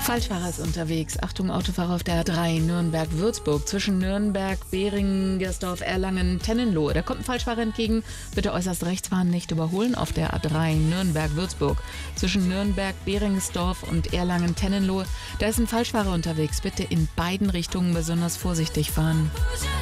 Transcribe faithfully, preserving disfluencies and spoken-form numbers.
Falschfahrer ist unterwegs. Achtung, Autofahrer auf der A drei, Nürnberg-Würzburg, zwischen Nürnberg, Beringersdorf, Erlangen, Tennenlohe. Da kommt ein Falschfahrer entgegen. Bitte äußerst rechts fahren, nicht überholen auf der A drei, Nürnberg-Würzburg, zwischen Nürnberg, Beringersdorf und Erlangen, Tennenlohe. Da ist ein Falschfahrer unterwegs. Bitte in beiden Richtungen besonders vorsichtig fahren.